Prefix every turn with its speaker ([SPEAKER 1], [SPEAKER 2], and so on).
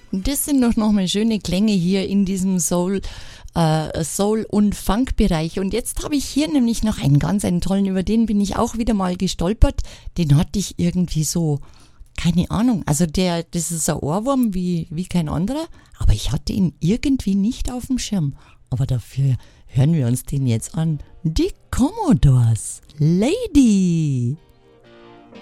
[SPEAKER 1] Das sind doch nochmal schöne Klänge hier in diesem Soul- und Funk-Bereich. Und jetzt habe ich hier nämlich noch einen tollen, über den bin ich auch wieder mal gestolpert. Den hatte ich irgendwie so, keine Ahnung. Also das ist ein Ohrwurm wie kein anderer, aber ich hatte ihn irgendwie nicht auf dem Schirm. Aber dafür hören wir uns den jetzt an. Die Commodores. Lady.